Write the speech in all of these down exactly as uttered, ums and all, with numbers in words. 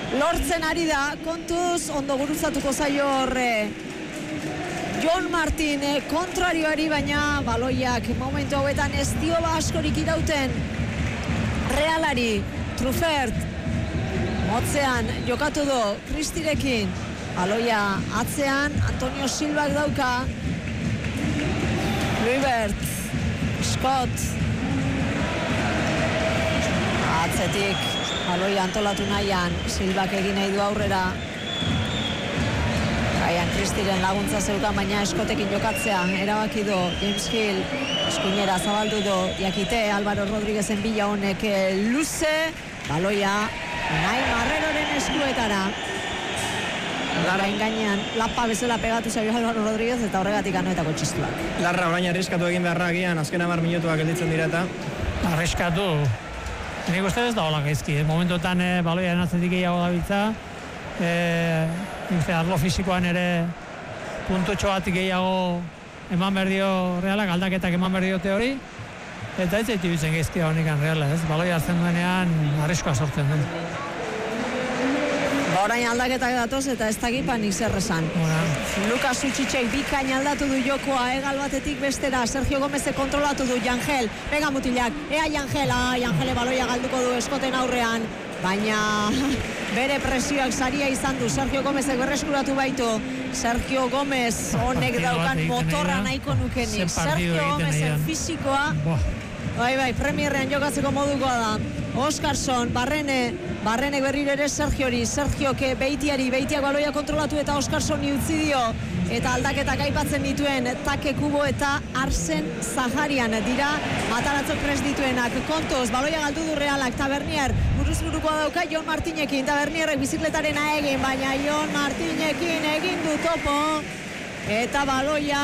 lortzen ari da, kontuz, ondo gurutzatuko zaio horre Jon Martin eh, kontrarioari, baina baloiak momentu hauetan ez dio ba askorik irauten Realari. Truffert motzean jokatu du Kristirekin, baloia atzean Antonio Silvak dauka. Kluivert, Scott atzetik baloia antolatu nahian, Silvak egin nahi du aurrera. Ryan Christiren laguntza zeukan, baina Scottekin jokatzea erabaki du James Hill. Eskuinera zabaldu du, jakite Álvaro Rodríguezen bila honek luze, baloia nahi Marreroren eskuetara. Garain gainean lapa bezala pegatu zaio Álvaro Rodríguez eta horregatik anoetako txistuak. Larra orain arriskatu egin beharra agian, azken hamar minutuak gelditzen dira eta arriskatu. Nik uste ez da hola gaizki, momentuetan e, baloia enatzetik gehiago dabiltza, e, nik uste arlo fisikoan ere puntutxo bat gehiago eman berdio Realak, aldaketak eman berdio teori, eta ez zaitu bitzen gaizki honikan Reala, ez? Baloia hartzen duenean arriskoa sortzen den. Ba orain aldaketak datoz eta ez dakipanik zer esan. Lukas Suchicek bikain aldatu du jokoa, egal batetik bestera, Sergio Gomezek kontrolatu du, Jangel, pega mutilak, ea Jangel, ah, Jangele baloia galduko du Eskoten aurrean, baina bere presioak saria izan du, Sergio Gomezek berreskuratu baitu, Sergio Gomez honek daukan motorra nahiko nukenik, Sergio Gomezen fisikoa, bai bai, premierrean jokatzeko modukoa da. Oskarson, Barrene, Barrene berriro ere Sergiori, Sergioke Beitiari, Beitiak baloia kontrolatu eta Oskarsoni utzi dio, eta aldaketak aipatzen dituen Take Kubo eta Arsen Zaharian dira mataratzok prest dituenak. Kontuz, baloia galdu du Realak, Tabernier buruz burukoa dauka Jon Martinekin, Tabernierrek bizikletarena egin, baina Jon Martinekin egin du topo, eta baloia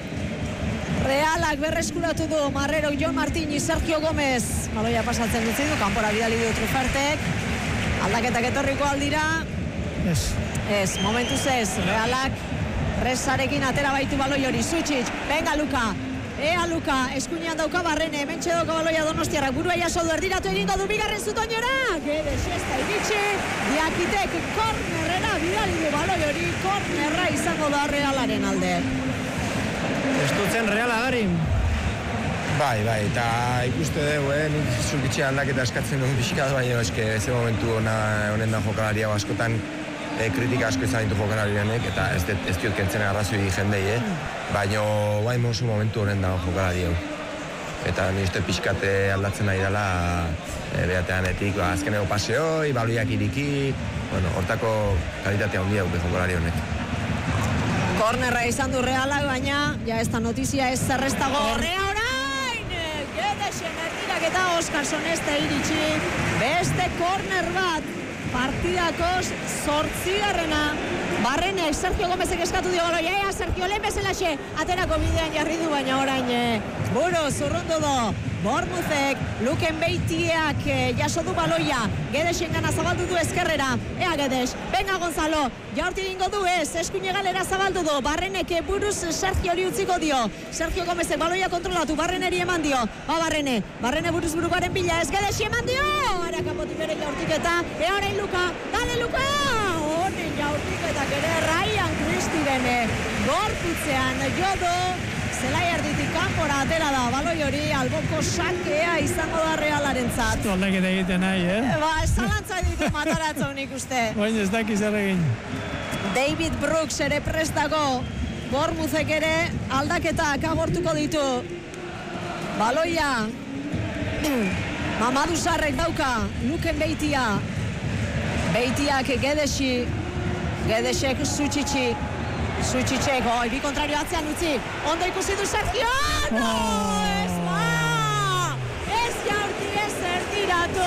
Realak berreskuratu du, Marrero, Jon Martini, Sergio Gomez, baloia pasatzen dutzi du, kanpora bidali du Truffertek, aldaketak etorriko aldira, ez, ez, momentuz ez, Realak Rezarekin atera baitu baloi hori, Sučić, venga Luka, ea Luka, eskuinean dauka Barrene, hementxe dauka baloia Donostiarrak, burua jaso du, erdiratu egingo du bigarren zutoinora, gede xesta iritsi, Diakitek kornerrera bidali du baloi hori, kornerra izango da Realaren alde. Estutzen Reala garin. Bai, bai, eta ikuste dugu, eh, nik Zukitxe aldaketa eskatzen duen pixkat, baina eske ze momentu ona, honen da jokalaria askotan eh, kritika asko izan ditu jokalarianek, eta ez, ez diot kentzen arrazoi jendei, eh? Baina bai mozu momentu honen da jokalari hau. Eta ni uste pixkat aldatzen nahi dela e, behateanetik, ba, azkeneko paseoi, baloiak iriki, bueno, hortako kalitatea handia dute jokalari honek. Kornerra izan du Realak, baina ja ez da notizia ez zerreztago. Rea orain! Gedesen erdirak eta Oskarson ez da iritsi. Beste korner bat partidakos zortzigarrena. Barrenek, Sergio Gomezek eskatu dio baloia, ea Sergio lehen bezalaxe aterako bidean jarri du, baina orain e, buru zurrundu do. Bournemouthek, Luken Beitiak e, jaso du baloia, Gedesen gana zabaldu du ezkerrera, ea Gedes, venga Gonzalo, jaurti egingo du ez, eskuine galera zabaldu du, Barrenek buruz Sergio li utziko dio, Sergio Gomezek baloia kontrolatu, Barreneri eman dio, ba Barrene, Barrene buruz burukoaren bila, ez Gedesi eman dio, ara kapoti bere jaurtiketa, ea orain Luka, dale Luka, honen jaurtiketak ere Ryan Christiren gorputzean jodo, zelai erditik kanpora atera da, baloi hori alboko sakea izango da Realarentzat. Ez du aldaketa egiten nahi, eh? Ba, zalantza ditu mataratzau nik uste. Baina ez dakiz zer egin. David Brooks ere prestago, Bournemouthek ere aldaketak agortuko ditu. Baloia, Mamadou Sarrek dauka, Luken Beitia. Beitiak Gedesi, Gedesek Sučići. Sučićek, oi, bi kontrario atzean utzi, ondo ikusi du Sergio, no, ez da, ez jaurti ez erdiratu,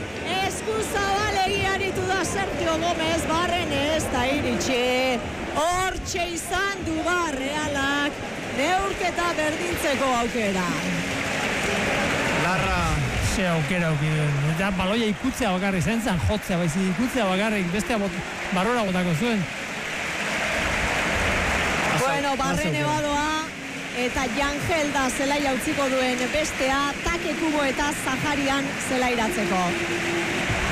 eskuzabale aritu da Sergio Gomez, Barrene ez da iritsi, hortxe izan du ba Realak, neurketa berdintzeko aukera. Larra. Ze aukera aukiduen, eta baloia ikutzea bakarrik, zentzan jotzea, baizi ikutzea bakarrik, bestea bot, barrora botako zuen. Bueno, Barrene badoa, eta Jangel da zelaia utziko duen bestea, Take Kubo eta Zaharian zelairatzeko.